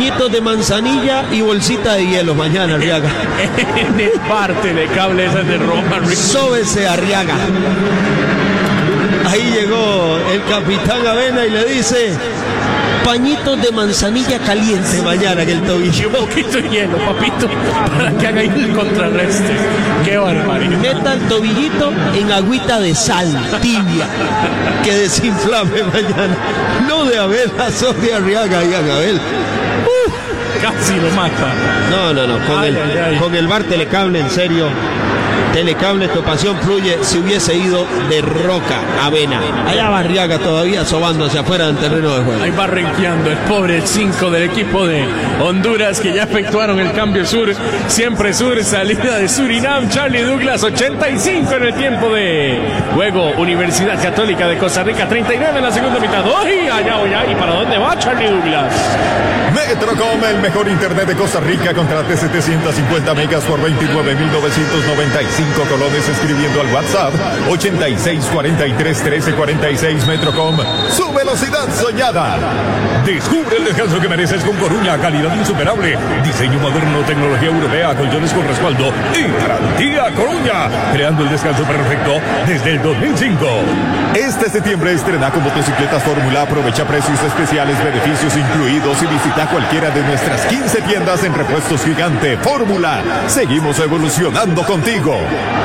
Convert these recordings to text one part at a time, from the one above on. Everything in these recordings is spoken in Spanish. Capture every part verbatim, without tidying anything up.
pañitos de manzanilla y bolsita de hielo mañana, Arriaga. En el parte de cable esa de Roma. Sóbese, Arriaga. Ahí llegó el capitán Avena y le dice: pañitos de manzanilla caliente mañana en el tobillo. Un poquito de hielo, papito, para que haga el contrarreste. Qué barbaridad. Meta el tobillito en agüita de sal tibia, que desinflame mañana. No de Abel, sos de Arriaga, digan Abel. Uh, casi lo mata. No, no, no, con, ay, el, ay, ay. con el bar Telecable, en serio. Telecable, tu pasión fluye. Si hubiese ido de Roca, Avena. Allá va Arriaga todavía sobándose afuera del terreno de juego. Ahí va renqueando el pobre cinco del equipo de Honduras, que ya efectuaron el cambio sur. Siempre sur, salida de Surinam. Charlie Douglas, ochenta y cinco en el tiempo de juego. Universidad Católica de Costa Rica, treinta y nueve en la segunda mitad. ¡Ay, allá voy! ¿Y para dónde va Charlie Douglas? Metrocom, el mejor internet de Costa Rica. Contrate setecientos cincuenta megas por veintinueve mil novecientos noventa y cinco colones escribiendo al WhatsApp ochenta y seis cuarenta y tres trece cuarenta y seis. Metrocom, su velocidad soñada. Descubre el descanso que mereces con Coruña, calidad insuperable, diseño moderno, tecnología europea, colchones con respaldo y garantía Coruña, creando el descanso perfecto desde el dos mil cinco. Este septiembre estrena con motocicletas Fórmula, aprovecha precios especiales, beneficios incluidos y visita cualquiera de nuestras quince tiendas en Repuestos Gigante Fórmula. Seguimos evolucionando contigo.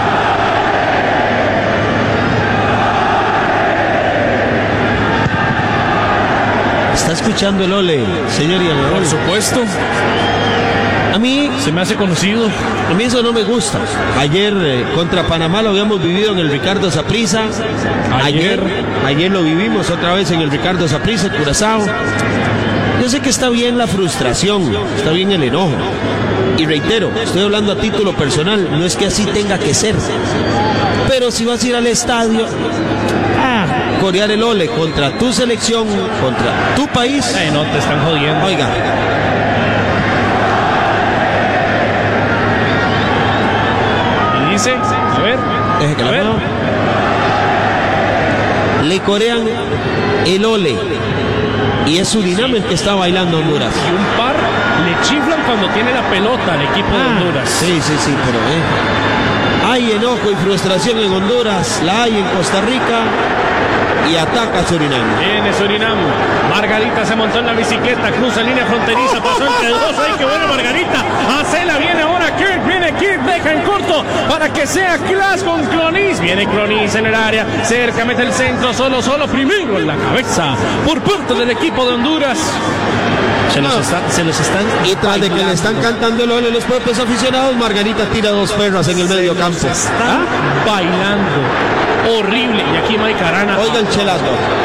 ¿Está escuchando el ole, señor Ian? Por supuesto. A mí se me hace conocido. A mí eso no me gusta. Ayer eh, contra Panamá lo habíamos vivido en el Ricardo Saprissa. Ayer, ayer lo vivimos otra vez en el Ricardo Saprissa, Curazao. Yo sé que está bien la frustración, está bien el enojo. Y reitero, estoy hablando a título personal, no es que así tenga que ser. Pero si vas a ir al estadio a corear el ole contra tu selección, contra tu país... Ay, no, te están jodiendo. Oiga. Y dice, a ver, Deje que a la ver. mano. Le corean el ole. Y es Surinam el que está bailando Honduras. Y un par le chiflan cuando tiene la pelota al equipo de Ah, Honduras. Sí, sí, sí, pero eh. hay enojo y frustración en Honduras, la hay en Costa Rica y ataca a Surinam. Viene Surinam. Margarita se montó en la bicicleta, cruza línea fronteriza, pasó entre dos. ¡Ay, qué buena Margarita! Acela, viene ahora Kirk, viene Kirk, deja en corto para que sea Class con Clonis. Viene Clonis en el área, cerca, mete el centro, solo, solo, primero en la cabeza por parte del equipo de Honduras. Se los, está, se los están... Y tras de que le están cantando el ole los propios aficionados, Margarita tira dos perras en el medio campo. Están ¿Ah? bailando. Horrible. Y aquí Mike Arana. Oiga el chelato.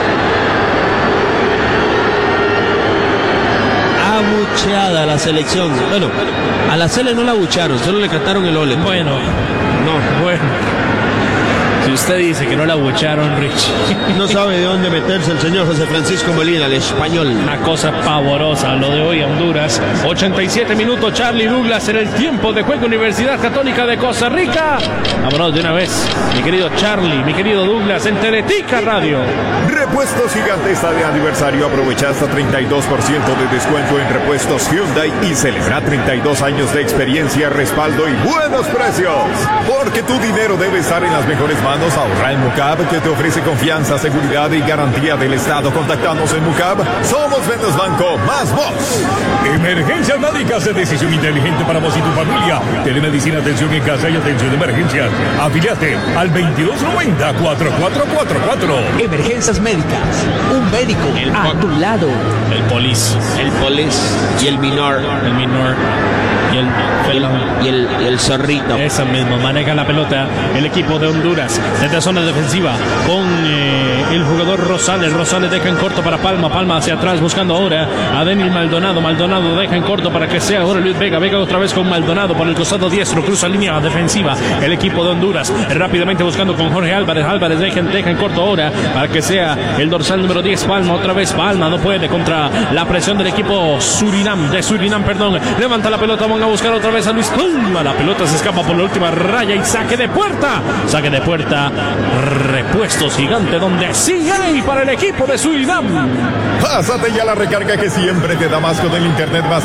Abucheada la selección. Bueno, a la Cele no la abucharon, solo le cantaron el ole. Bueno, No, bueno. Si usted dice que no la abucharon, Rich. no sabe de dónde meterse el señor José Francisco Molina, el español. Una cosa pavorosa lo de hoy a Honduras. ochenta y siete minutos, Charlie Douglas en el tiempo de juego. Universidad Católica de Costa Rica. Vámonos de una vez, mi querido Charlie, mi querido Douglas, en Teletica Radio. Repuestos Gigante está de aniversario. Aprovecha hasta treinta y dos por ciento de descuento en repuestos Hyundai y celebra treinta y dos años de experiencia, respaldo y buenos precios. Porque tu dinero debe estar en las mejores manos. Ahorra en Mucab, que te ofrece confianza, seguridad y garantía del Estado. Contactanos en Mucab. Somos Menos Banco, más vos. Emergencias médicas de decisión inteligente para vos y tu familia. Telemedicina, atención en casa y atención de emergencias. Afiliate al veintidós noventa, cuarenta y cuatro cuarenta y cuatro. Emergencias médicas. Un médico El a po- tu lado. El Polis, El Polis y el Minor el Minor y el y el, y el, y el Zorrito. Esa mismo, maneja la pelota el equipo de Honduras desde zona defensiva con eh, el jugador Rosales. Rosales deja en corto para Palma, Palma hacia atrás buscando ahora a Denis Maldonado. Maldonado deja en corto para que sea ahora Luis Vega. Vega otra vez con Maldonado por el costado diestro, cruza línea defensiva el equipo de Honduras, rápidamente buscando con Jorge Álvarez. Álvarez deja, deja en corto ahora para que sea el dorsal número diez, Palma. Otra vez Palma, no puede contra la presión del equipo Surinam, de Surinam, perdón. Levanta la pelota, van a buscar otra vez a Luis Palma. La pelota se escapa por la última raya y saque de puerta. Saque de puerta, Repuestos Gigante, donde sí hay para el equipo de Surinam. Pásate ya la recarga que siempre te da más con el internet más